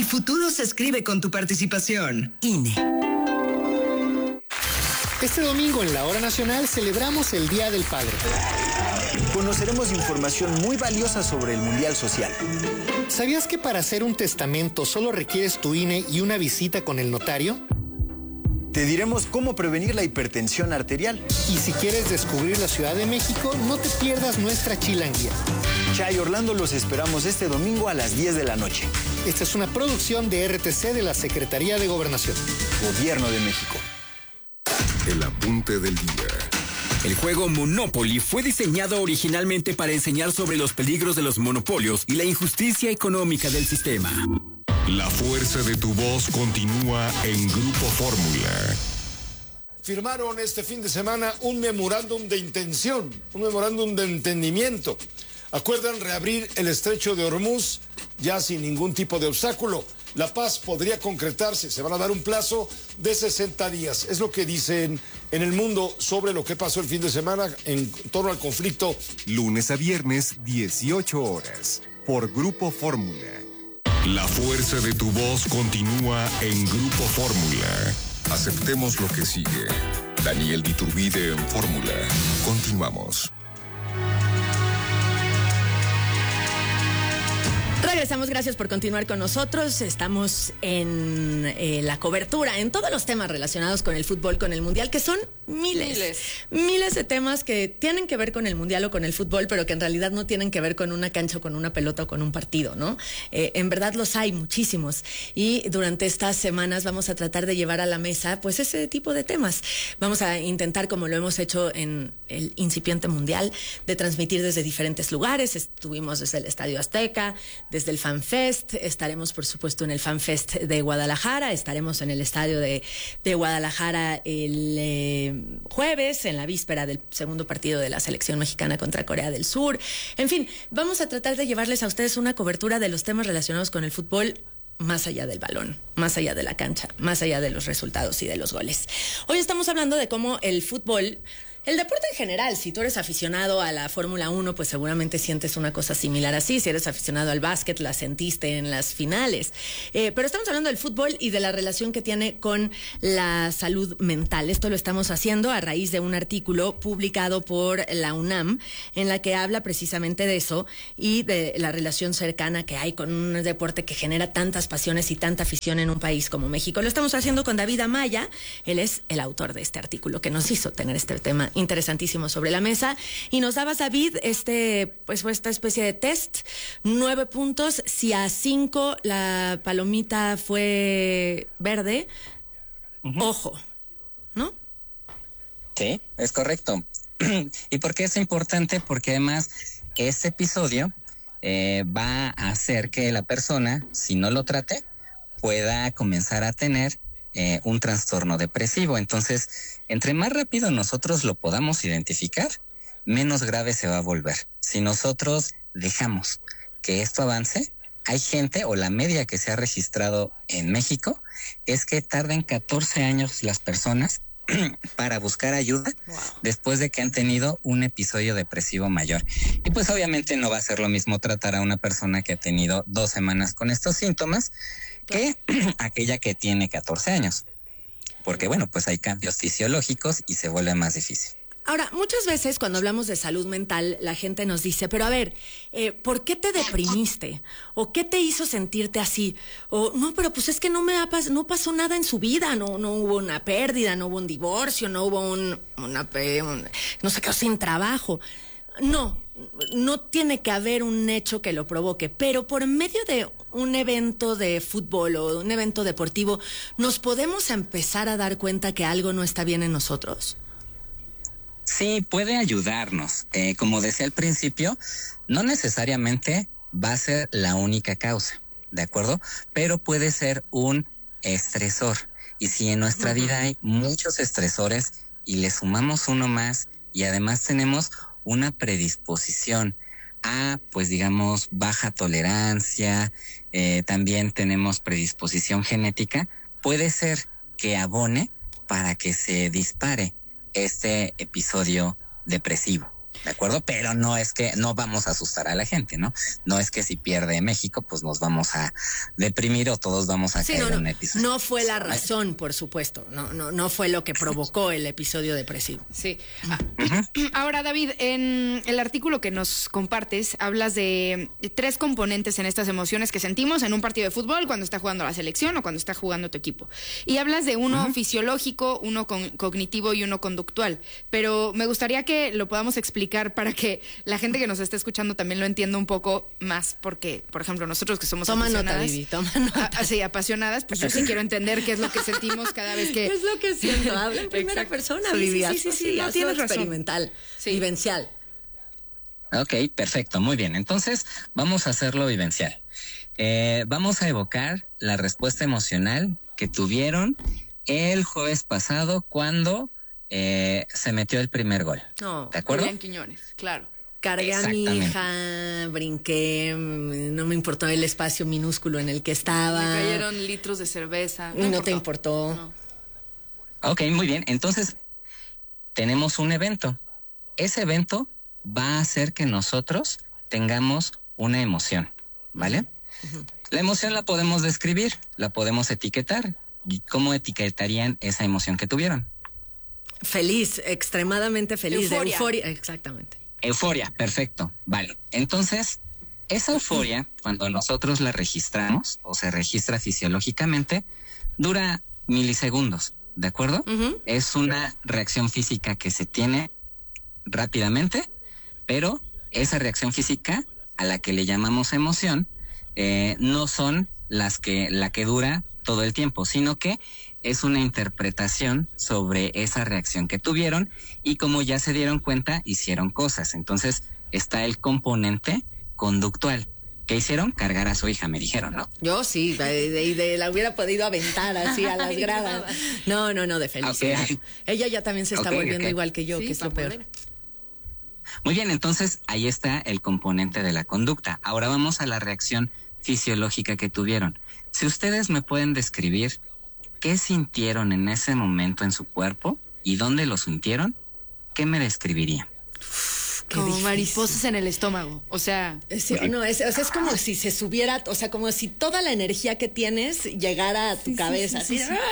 El futuro se escribe con tu participación. INE. Este domingo en la Hora Nacional celebramos el Día del Padre. Conoceremos información muy valiosa sobre el Mundial Social. ¿Sabías que para hacer un testamento solo requieres tu INE y una visita con el notario? Te diremos cómo prevenir la hipertensión arterial. Y si quieres descubrir la Ciudad de México, no te pierdas nuestra chilanguía. Chay Orlando, los esperamos este domingo a las 10 de la noche. Esta es una producción de RTC de la Secretaría de Gobernación. Gobierno de México. El apunte del día. El juego Monopoly fue diseñado originalmente para enseñar sobre los peligros de los monopolios y la injusticia económica del sistema. La fuerza de tu voz continúa en Grupo Fórmula. Firmaron este fin de semana un memorándum de intención, un memorándum de entendimiento. Acuerdan reabrir el estrecho de Hormuz ya sin ningún tipo de obstáculo. La paz podría concretarse, se van a dar un plazo de 60 días. Es lo que dicen en El Mundo sobre lo que pasó el fin de semana en torno al conflicto. Lunes a viernes, 18 horas, por Grupo Fórmula. La fuerza de tu voz continúa en Grupo Fórmula. Aceptemos lo que sigue. Daniel Diturbide en Fórmula. Continuamos. Regresamos, gracias por continuar con nosotros. Estamos en la cobertura, en todos los temas relacionados con el fútbol, con el Mundial, que son miles de temas que tienen que ver con el Mundial o con el fútbol, pero que en realidad no tienen que ver con una cancha o con una pelota o con un partido, ¿no? En verdad los hay muchísimos, y durante estas semanas vamos a tratar de llevar a la mesa pues ese tipo de temas. Vamos a intentar, como lo hemos hecho en el incipiente Mundial, de transmitir desde diferentes lugares. Estuvimos desde el Estadio Azteca, desde el FanFest, estaremos por supuesto en el FanFest de Guadalajara, estaremos en el estadio de Guadalajara el jueves, en la víspera del segundo partido de la selección mexicana contra Corea del Sur. En fin, vamos a tratar de llevarles a ustedes una cobertura de los temas relacionados con el fútbol, más allá del balón, más allá de la cancha, más allá de los resultados y de los goles. Hoy estamos hablando de cómo el fútbol, el deporte en general, si tú eres aficionado a la Fórmula 1, pues seguramente sientes una cosa similar así. Si eres aficionado al básquet, la sentiste en las finales. Pero estamos hablando del fútbol y de la relación que tiene con la salud mental. Esto lo estamos haciendo a raíz de un artículo publicado por la UNAM, en la que habla precisamente de eso y de la relación cercana que hay con un deporte que genera tantas pasiones y tanta afición en un país como México. Lo estamos haciendo con David Amaya. Él es el autor de este artículo que nos hizo tener este tema interesantísimo sobre la mesa, y nos dabas, David, esta especie de test, 9 puntos. Si a 5 la palomita fue verde, ojo, ¿no? Sí, es correcto. ¿Y por qué es importante? Porque además este episodio va a hacer que la persona, si no lo trate, pueda comenzar a tener un trastorno depresivo. Entonces, entre más rápido nosotros lo podamos identificar, menos grave se va a volver. Si nosotros dejamos que esto avance, hay gente, o la media que se ha registrado en México, es que tardan 14 años las personas para buscar ayuda después de que han tenido un episodio depresivo mayor. Y pues obviamente no va a ser lo mismo tratar a una persona que ha tenido 2 semanas con estos síntomas que aquella que tiene 14 años. Porque bueno, pues hay cambios fisiológicos y se vuelve más difícil. Ahora, muchas veces cuando hablamos de salud mental, la gente nos dice, pero a ver, ¿por qué te deprimiste? ¿O qué te hizo sentirte así? O no, pero pues es que no pasó nada en su vida, no hubo una pérdida, no hubo un divorcio, no hubo no se quedó sin trabajo. No tiene que haber un hecho que lo provoque, pero por medio de un evento de fútbol o un evento deportivo, ¿nos podemos empezar a dar cuenta que algo no está bien en nosotros? Sí, puede ayudarnos. Como decía al principio, no necesariamente va a ser la única causa, ¿de acuerdo? Pero puede ser un estresor. Y si en nuestra vida hay muchos estresores y le sumamos uno más y además tenemos una predisposición a, pues digamos, baja tolerancia, también tenemos predisposición genética, puede ser que abone para que se dispare este episodio depresivo. ¿de acuerdo? Pero no es que no vamos a asustar a la gente, ¿no? No es que si pierde México, pues nos vamos a deprimir o todos vamos a caer en un episodio. No fue la razón, por supuesto. No fue lo que provocó el episodio depresivo. Sí. Ahora, David, en el artículo que nos compartes, hablas de 3 componentes en estas emociones que sentimos en un partido de fútbol, cuando está jugando la selección o cuando está jugando tu equipo. Y hablas de uno fisiológico, uno cognitivo y uno conductual. Pero me gustaría que lo podamos explicar para que la gente que nos está escuchando también lo entienda un poco más, porque, por ejemplo, nosotros que somos apasionadas, Vivi, toma nota. Sí, apasionadas, pues yo sí quiero entender qué es lo que sentimos cada vez que... ¿Qué es lo que siento? Habla en primera persona, Vivi. Sí, no tienes razón. Experimental, vivencial. Ok, perfecto, muy bien. Entonces, vamos a hacerlo vivencial. Vamos a evocar la respuesta emocional que tuvieron el jueves pasado cuando se metió el primer gol. ¿De acuerdo? Julián Quiñones, claro. Cargué a mi hija, brinqué, no me importó el espacio minúsculo en el que estaba. Me cayeron litros de cerveza. No te importó. No. Ok, muy bien. Entonces, tenemos un evento. Ese evento va a hacer que nosotros tengamos una emoción, ¿vale? La emoción la podemos describir, la podemos etiquetar. ¿Cómo etiquetarían esa emoción que tuvieron? Feliz, extremadamente feliz. Euforia. De euforia, exactamente. Euforia, perfecto. Vale. Entonces, esa euforia, cuando nosotros la registramos o se registra fisiológicamente, dura milisegundos, ¿de acuerdo? Es una reacción física que se tiene rápidamente, pero esa reacción física a la que le llamamos emoción no son la que dura todo el tiempo, sino que es una interpretación sobre esa reacción que tuvieron y como ya se dieron cuenta, hicieron cosas. Entonces está el componente conductual. ¿Qué hicieron? Cargar a su hija, me dijeron, ¿no? Yo sí, la hubiera podido aventar así a las gradas. No, de felicidad. Okay. Ella ya también se está volviendo igual que yo, sí, que es lo peor. Muy bien, entonces ahí está el componente de la conducta. Ahora vamos a la reacción fisiológica que tuvieron. Si ustedes me pueden describir qué sintieron en ese momento en su cuerpo y dónde lo sintieron, ¿qué me describirían? Como mariposas en el estómago, o sea... Sí, no, es como si se subiera, o sea, como si toda la energía que tienes llegara a tu cabeza. Sí. Así.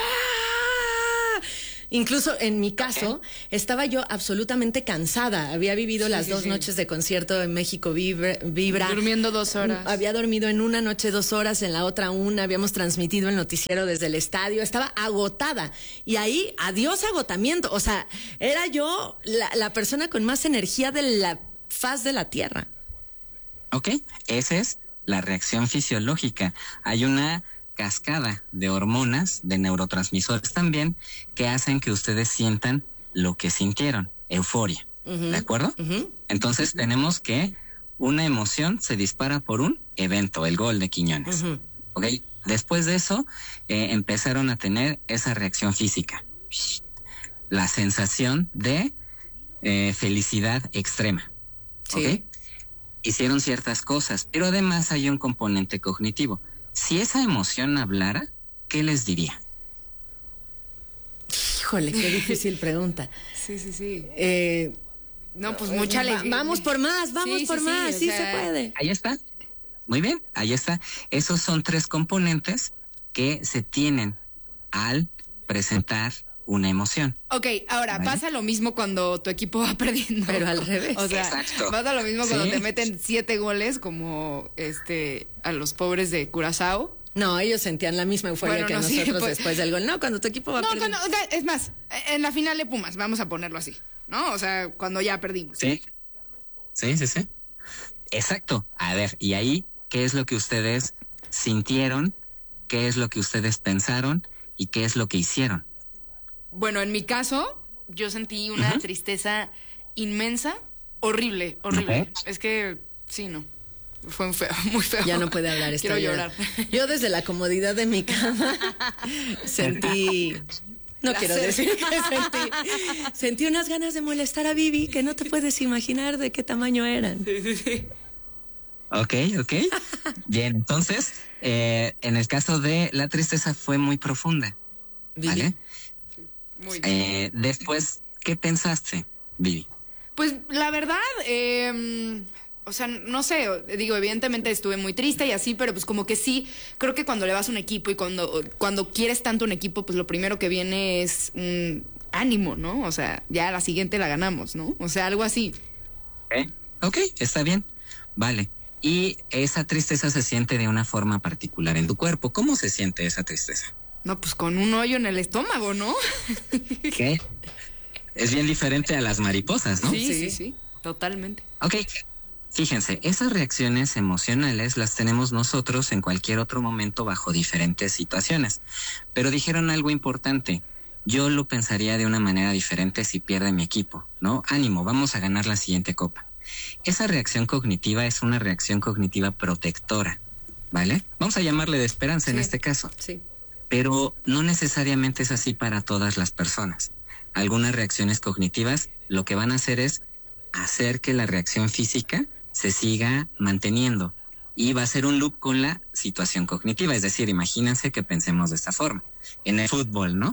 Incluso en mi caso, estaba yo absolutamente cansada. Había vivido las 2 noches de concierto en México Vibra. Durmiendo 2 horas. Había dormido en una noche 2 horas, en la otra 1. Habíamos transmitido el noticiero desde el estadio. Estaba agotada. Y ahí, adiós agotamiento. O sea, era yo la persona con más energía de la faz de la tierra. Ok, esa es la reacción fisiológica. Hay una cascada de hormonas, de neurotransmisores también, que hacen que ustedes sientan lo que sintieron, euforia, ¿de acuerdo? Entonces tenemos que una emoción se dispara por un evento, el gol de Quiñones, ¿ok? Después de eso, empezaron a tener esa reacción física, la sensación de felicidad extrema, ¿ok? Hicieron ciertas cosas, pero además hay un componente cognitivo. Si esa emoción hablara, ¿qué les diría? Híjole, qué difícil pregunta. Sí. No, pues mucha alegría. Vamos por más, sí se puede. Ahí está. Muy bien, ahí está. Esos son 3 componentes que se tienen al presentar una emoción. Ok, ahora, ¿vale? Pasa lo mismo cuando tu equipo va perdiendo. Pero al revés. O sea, exacto. Pasa lo mismo cuando te meten 7 goles como a los pobres de Curazao. No, ellos sentían la misma euforia que nosotros después del gol. No, cuando tu equipo va perdiendo. Es más, en la final de Pumas, vamos a ponerlo así, ¿no? O sea, cuando ya perdimos. Sí. Exacto. A ver, y ahí, ¿qué es lo que ustedes sintieron? ¿Qué es lo que ustedes pensaron? ¿Y qué es lo que hicieron? Bueno, en mi caso, yo sentí una tristeza inmensa, horrible. Es que, sí, no. Fue muy feo. Ya no puede hablar. Quiero llorar. Yo desde la comodidad de mi cama sentí... No quiero decir que sentí unas ganas de molestar a Vivi que no te puedes imaginar de qué tamaño eran. Sí. Ok. Bien, entonces, en el caso de la tristeza fue muy profunda, ¿vale? Muy después, ¿qué pensaste, Vivi? Pues la verdad, o sea, no sé, digo, evidentemente estuve muy triste y así, pero pues como que sí, creo que cuando le vas a un equipo y cuando quieres tanto un equipo, pues lo primero que viene es ánimo, ¿no? O sea, ya la siguiente la ganamos, ¿no? O sea, algo así. Ok, está bien. Vale. Y esa tristeza se siente de una forma particular en tu cuerpo. ¿Cómo se siente esa tristeza? No, pues con un hoyo en el estómago, ¿no? ¿Qué? Es bien diferente a las mariposas, ¿no? Sí, totalmente. Ok, fíjense, esas reacciones emocionales las tenemos nosotros en cualquier otro momento bajo diferentes situaciones. Pero dijeron algo importante. Yo lo pensaría de una manera diferente si pierde mi equipo, ¿no? Ánimo, vamos a ganar la siguiente copa. Esa reacción cognitiva es una reacción cognitiva protectora, ¿vale? Vamos a llamarle de esperanza en este caso. Sí. Pero no necesariamente es así para todas las personas. Algunas reacciones cognitivas lo que van a hacer es hacer que la reacción física se siga manteniendo y va a ser un loop con la situación cognitiva. Es decir, imagínense que pensemos de esta forma. En el fútbol, ¿no?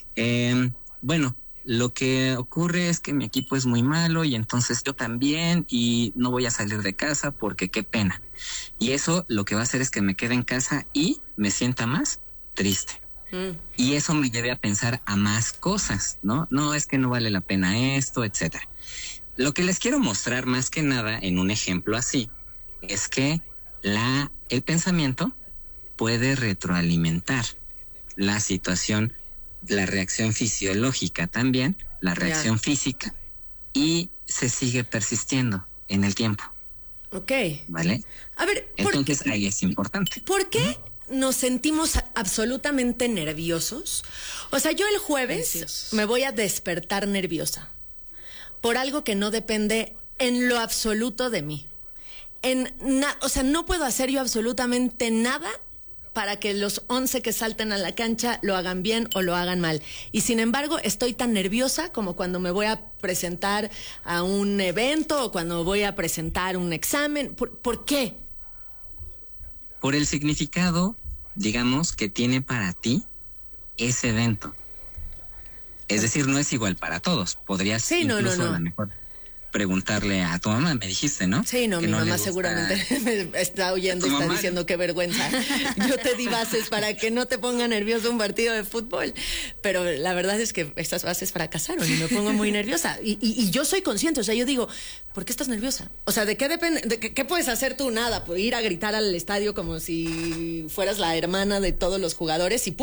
Bueno, lo que ocurre es que mi equipo es muy malo y entonces yo también y no voy a salir de casa porque qué pena. Y eso lo que va a hacer es que me quede en casa y me sienta más triste. Y eso me lleve a pensar a más cosas, ¿no? No, es que no vale la pena esto, etcétera. Lo que les quiero mostrar más que nada en un ejemplo así es que el pensamiento puede retroalimentar la situación, la reacción fisiológica también, la reacción física, y se sigue persistiendo en el tiempo. Ok. ¿Vale? A ver, entonces ahí es importante. ¿Por qué nos sentimos absolutamente nerviosos? O sea, yo el jueves me voy a despertar nerviosa por algo que no depende en lo absoluto de mí. O sea, no puedo hacer yo absolutamente nada para que los 11 que salten a la cancha lo hagan bien o lo hagan mal. Y sin embargo, estoy tan nerviosa como cuando me voy a presentar a un evento o cuando voy a presentar un examen. ¿Por qué? Por el significado, digamos, que tiene para ti ese evento. Es decir, no es igual para todos. Podrías incluso a lo mejor preguntarle a tu mamá, me dijiste, ¿no? Sí, no, mi mamá seguramente me está oyendo y está diciendo qué vergüenza. Yo te di bases para que no te ponga nervioso un partido de fútbol. Pero la verdad es que estas bases fracasaron y me pongo muy nerviosa. Y yo soy consciente, o sea, yo digo, ¿por qué estás nerviosa? O sea, ¿de qué depende? ¿Qué puedes hacer tú? Nada, pues ir a gritar al estadio como si fueras la hermana de todos los jugadores y